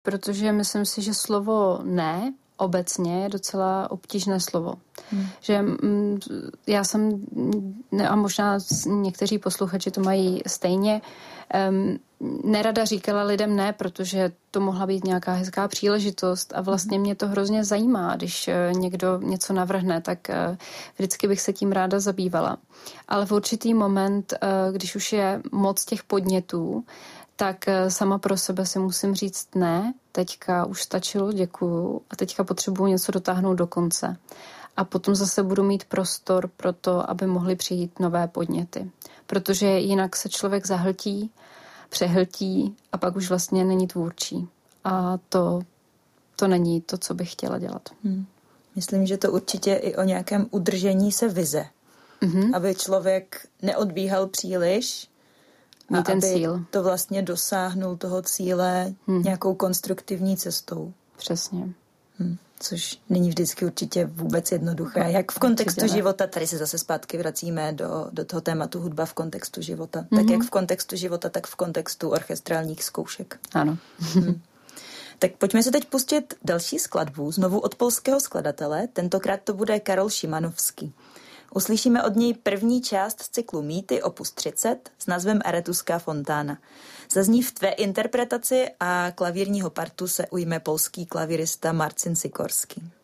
protože myslím si, že slovo ne obecně je docela obtížné slovo. Že já jsem, a možná někteří posluchači to mají stejně, nerada říkala lidem ne, protože to mohla být nějaká hezká příležitost a vlastně mě to hrozně zajímá, když někdo něco navrhne, tak vždycky bych se tím ráda zabývala. Ale v určitý moment, když už je moc těch podnětů, tak sama pro sebe si musím říct ne, teďka už stačilo, děkuju a teďka potřebuji něco dotáhnout do konce. A potom zase budu mít prostor pro to, aby mohly přijít nové podněty. Protože jinak se člověk zahltí, přehltí a pak už vlastně není tvůrčí. A to není to, co bych chtěla dělat. Myslím, že to určitě i o nějakém udržení se vize. Aby člověk neodbíhal příliš a ten aby cíl. To vlastně dosáhnul toho cíle nějakou konstruktivní cestou. Přesně. Což není vždycky určitě vůbec jednoduché. Jak v kontextu života, tady se zase zpátky vracíme do toho tématu hudba v kontextu života. Tak jak v kontextu života, tak v kontextu orchestrálních zkoušek. Ano. Tak pojďme se teď pustit další skladbu, znovu od polského skladatele. Tentokrát to bude Karol Szymanowski. Uslyšíme od něj první část z cyklu Mýty opus 30 s názvem Aretuská fontána. Zazní v tvé interpretaci a klavírního partu se ujme polský klavírista Marcin Sikorský.